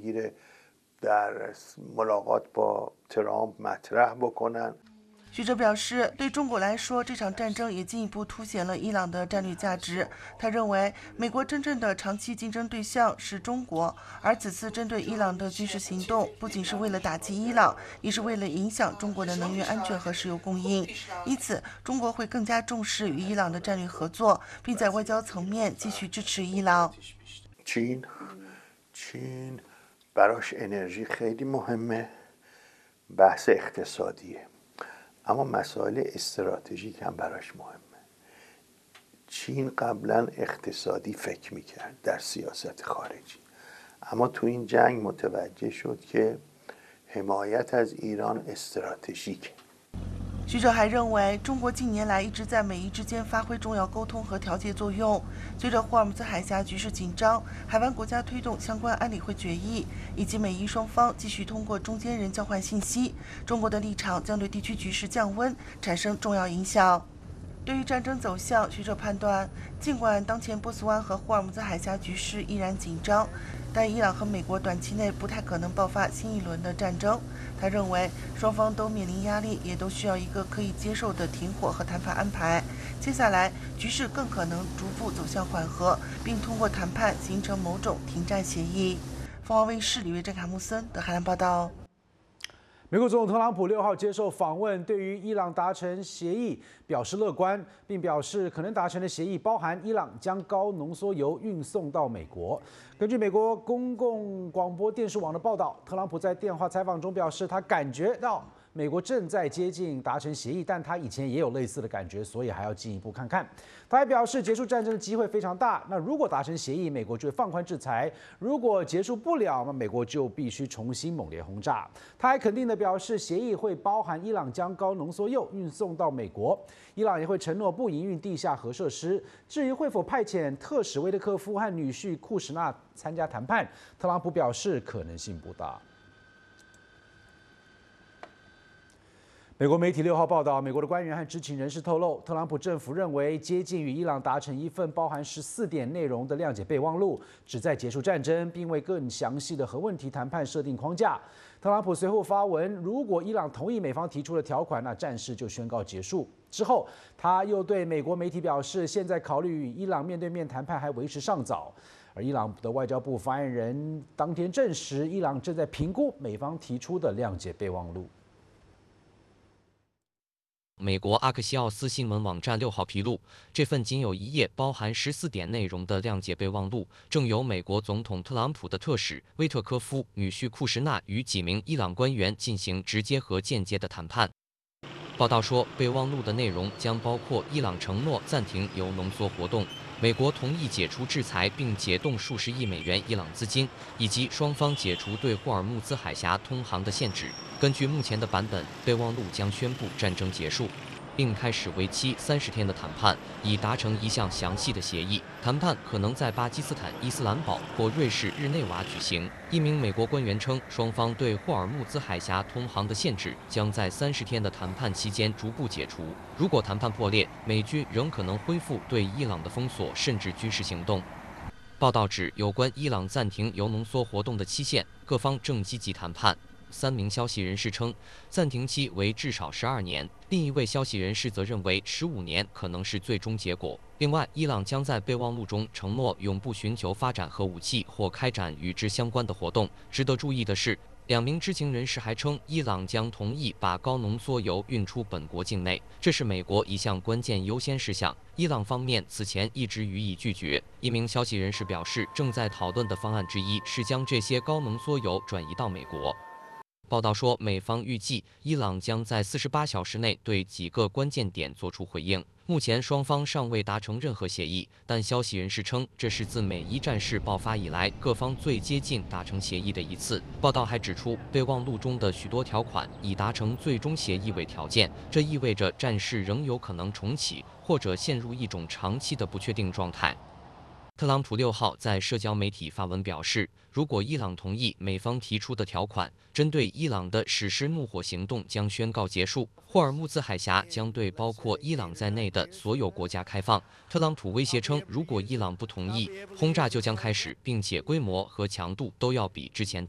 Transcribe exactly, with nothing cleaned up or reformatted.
بگیره در ملاقات با ترامپ مطرح بکنن。 学者表示，对中国来说，这场战争也进一步凸显了伊朗的战略价值。他认为，美国真正的长期竞争对象是中国，而此次针对伊朗的军事行动，不仅是为了打击伊朗，也是为了影响中国的能源安全和石油供应。因此，中国会更加重视与伊朗的战略合作，并在外交层面继续支持伊朗。 چین چین براش انرژی خیلی مهمه، بحث اقتصادیه. اما مسائل استراتژیک هم براش مهمه. چین قبلا اقتصادی فکر میکرد در سیاست خارجی، اما تو این جنگ متوجه شد که حمایت از ایران استراتژیکه。 学者还认为，中国近年来一直在美伊之间发挥重要沟通和调节作用。随着霍尔木兹海峡局势紧张，海湾国家推动相关安理会决议，以及美伊双方继续通过中间人交换信息，中国的立场将对地区局势降温产生重要影响。对于战争走向，学者判断，尽管当前波斯湾和霍尔木兹海峡局势依然紧张，但伊朗和美国短期内不太可能爆发新一轮的战争。他认为，双方都面临压力，也都需要一个可以接受的停火和谈判安排。接下来，局势更可能逐步走向缓和，并通过谈判形成某种停战协议。凤凰卫视李维珍、卡穆森的海南报道。 美国总统特朗普六号接受访问，对于伊朗达成协议表示乐观，并表示可能达成的协议包含伊朗将高浓缩铀运送到美国。根据美国公共广播电视网的报道，特朗普在电话采访中表示，他感觉到美国正在接近达成协议，但他以前也有类似的感觉，所以还要进一步看看。他还表示，结束战争的机会非常大。那如果达成协议，美国就会放宽制裁；如果结束不了，那美国就必须重新猛烈轰炸。他还肯定地表示，协议会包含伊朗将高浓缩铀运送到美国，伊朗也会承诺不营运地下核设施。至于会否派遣特使威特科夫和女婿库什纳参加谈判，特朗普表示可能性不大。美国媒体六号报道，美国的官员和知情人士透露，特朗普政府认为接近与伊朗达成一份包含十四点内容的谅解备忘录，旨在结束战争，并为更详细的核问题谈判设定框架。特朗普随后发文，如果伊朗同意美方提出的条款，那战事就宣告结束。之后，他又对美国媒体表示，现在考虑与伊朗面对面谈判还为时尚早。而伊朗的外交部发言人当天证实，伊朗正在评估美方提出的谅解备忘录。 美国阿克西奥斯新闻网站六号披露，这份仅有一页、包含十四点内容的谅解备忘录，正由美国总统特朗普的特使威特科夫、女婿库什纳与几名伊朗官员进行直接和间接的谈判。报道说，备忘录的内容将包括伊朗承诺暂停铀浓缩活动，美国同意解除制裁并解冻数十亿美元伊朗资金，以及双方解除对霍尔木兹海峡通航的限制。根据目前的版本，备忘录将宣布战争结束，并开始为期三十天的谈判，以达成一项详细的协议。谈判可能在巴基斯坦伊斯兰堡或瑞士日内瓦举行。一名美国官员称，双方对霍尔木兹海峡通航的限制将在三十天的谈判期间逐步解除。如果谈判破裂，美军仍可能恢复对伊朗的封锁，甚至军事行动。报道指，有关伊朗暂停铀浓缩活动的期限，各方正积极谈判。三名消息人士称，暂停期为至少十二年。另一位消息人士则认为，十五年可能是最终结果。另外，伊朗将在备忘录中承诺永不寻求发展核武器或开展与之相关的活动。值得注意的是，两名知情人士还称，伊朗将同意把高浓缩铀运出本国境内，这是美国一项关键优先事项。伊朗方面此前一直予以拒绝。一名消息人士表示，正在讨论的方案之一是将这些高浓缩铀转移到美国。报道说，美方预计伊朗将在四十八小时内对几个关键点作出回应。目前双方尚未达成任何协议，但消息人士称，这是自美伊战事爆发以来各方最接近达成协议的一次。报道还指出，备忘录中的许多条款以达成最终协议为条件，这意味着战事仍有可能重启，或者陷入一种长期的不确定状态。特朗普六号在社交媒体发文表示，如果伊朗同意美方提出的条款，针对伊朗的实施怒火行动将宣告结束，霍尔木兹海峡将对包括伊朗在内的所有国家开放。特朗普威胁称，如果伊朗不同意，轰炸就将开始，并且规模和强度都要比之前大。